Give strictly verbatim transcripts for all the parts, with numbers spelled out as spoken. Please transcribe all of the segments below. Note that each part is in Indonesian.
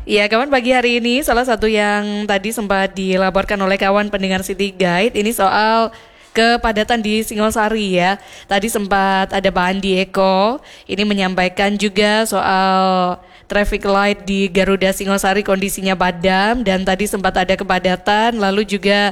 Ya, kawan, pagi hari ini salah satu yang tadi sempat dilaporkan oleh kawan pendengar City Guide ini soal kepadatan di Singosari ya. Tadi sempat ada Pak Andi Eko ini menyampaikan juga soal traffic light di Garuda Singosari kondisinya padam, dan tadi sempat ada kepadatan. Lalu juga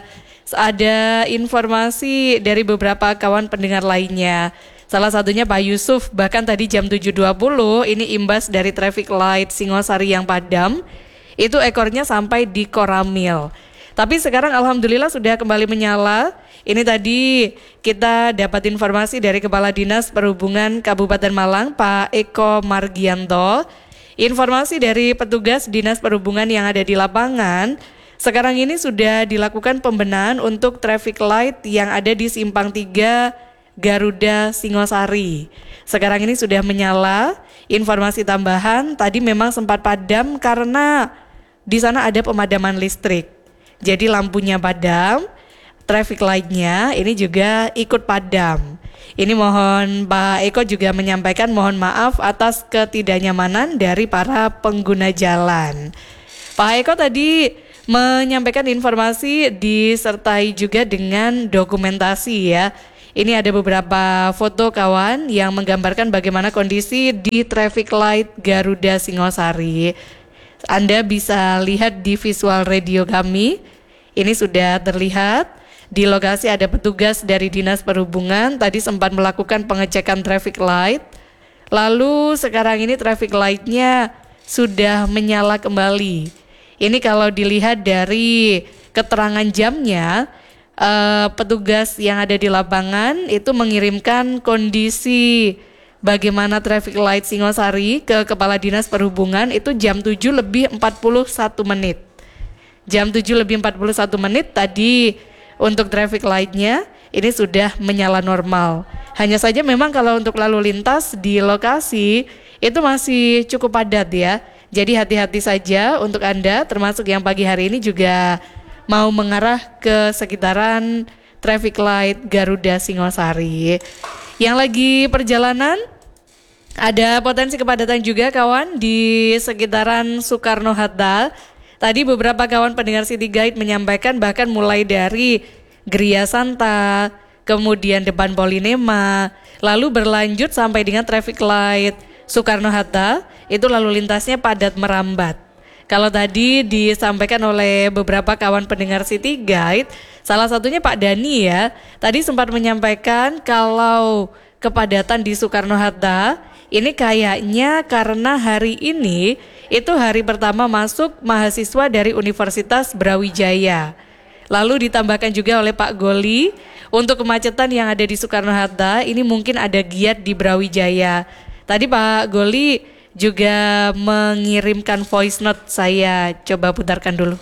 ada informasi dari beberapa kawan pendengar lainnya. Salah satunya Pak Yusuf, bahkan tadi jam tujuh dua puluh ini imbas dari traffic light Singosari yang padam, itu ekornya sampai di Koramil. Tapi sekarang alhamdulillah sudah kembali menyala. Ini tadi kita dapat informasi dari Kepala Dinas Perhubungan Kabupaten Malang, Pak Eko Margianto. Informasi dari petugas Dinas Perhubungan yang ada di lapangan, sekarang ini sudah dilakukan pembenahan untuk traffic light yang ada di Simpang tiga Garuda Singosari. Sekarang ini sudah menyala. Informasi tambahan, tadi memang sempat padam karena di sana ada pemadaman listrik. Jadi lampunya padam, traffic light-nya ini juga ikut padam. Ini mohon Pak Eko juga menyampaikan mohon maaf atas ketidaknyamanan dari para pengguna jalan. Pak Eko tadi menyampaikan informasi disertai juga dengan dokumentasi ya. Ini ada beberapa foto kawan yang menggambarkan bagaimana kondisi di traffic light Garuda Singosari. Anda bisa lihat di visual radio kami. Ini sudah terlihat. Di lokasi ada petugas dari Dinas Perhubungan. Tadi sempat melakukan pengecekan traffic light. Lalu sekarang ini traffic light-nya sudah menyala kembali. Ini kalau dilihat dari keterangan jamnya, Uh, petugas yang ada di lapangan itu mengirimkan kondisi bagaimana traffic light Singosari ke Kepala Dinas Perhubungan itu jam tujuh lebih empat puluh satu menit. Jam tujuh lebih empat puluh satu menit tadi untuk traffic light-nya ini sudah menyala normal. Hanya saja memang kalau untuk lalu lintas di lokasi itu masih cukup padat ya. Jadi hati-hati saja untuk Anda, termasuk yang pagi hari ini juga mau mengarah ke sekitaran traffic light Garuda Singosari. Yang lagi perjalanan, ada potensi kepadatan juga kawan di sekitaran Soekarno-Hatta. Tadi beberapa kawan pendengar City Guide menyampaikan bahkan mulai dari Gria Santa, kemudian depan Polinema, lalu berlanjut sampai dengan traffic light Soekarno-Hatta, itu lalu lintasnya padat merambat. Kalau tadi disampaikan oleh beberapa kawan pendengar City Guide, salah satunya Pak Dani ya, tadi sempat menyampaikan kalau kepadatan di Soekarno-Hatta ini kayaknya karena hari ini itu hari pertama masuk mahasiswa dari Universitas Brawijaya. Lalu ditambahkan juga oleh Pak Goli, untuk kemacetan yang ada di Soekarno-Hatta ini mungkin ada giat di Brawijaya. Tadi Pak Goli juga mengirimkan voice note, saya coba putarkan dulu.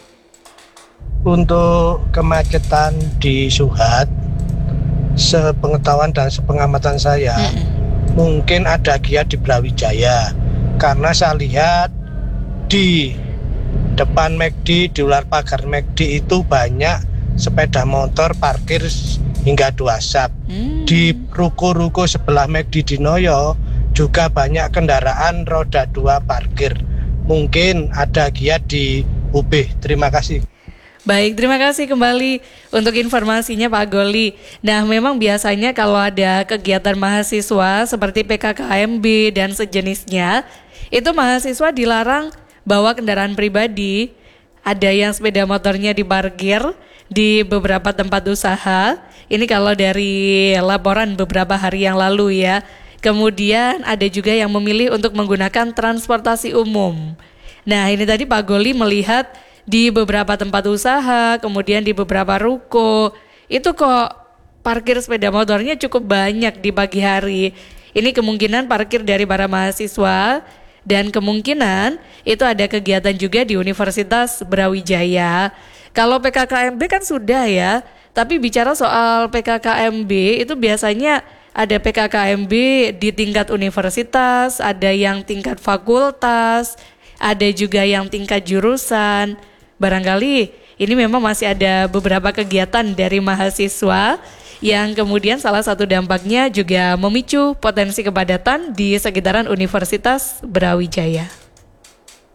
Untuk kemacetan di Suhat, sepengetahuan dan sepengamatan saya, mm-hmm. mungkin ada giat di Brawijaya. Karena saya lihat di depan McD, di luar pagar McD itu banyak sepeda motor parkir hingga dua sak. Mm. Di ruko-ruko sebelah McD di Noyo juga banyak kendaraan roda dua parkir. Mungkin ada giat di U B. Terima kasih. Baik, terima kasih kembali untuk informasinya Pak Goli. Nah, memang biasanya kalau ada kegiatan mahasiswa seperti P K K M B dan sejenisnya, itu mahasiswa dilarang bawa kendaraan pribadi. Ada yang sepeda motornya diparkir di beberapa tempat usaha. Ini kalau dari laporan beberapa hari yang lalu ya. Kemudian ada juga yang memilih untuk menggunakan transportasi umum. Nah, ini tadi Pak Goli melihat di beberapa tempat usaha, kemudian di beberapa ruko, itu kok parkir sepeda motornya cukup banyak di pagi hari. Ini kemungkinan parkir dari para mahasiswa, dan kemungkinan itu ada kegiatan juga di Universitas Brawijaya. Kalau P K K M B kan sudah ya, tapi bicara soal P K K M B itu biasanya ada P K K M B di tingkat universitas, ada yang tingkat fakultas, ada juga yang tingkat jurusan. Barangkali ini memang masih ada beberapa kegiatan dari mahasiswa yang kemudian salah satu dampaknya juga memicu potensi kepadatan di sekitaran Universitas Brawijaya.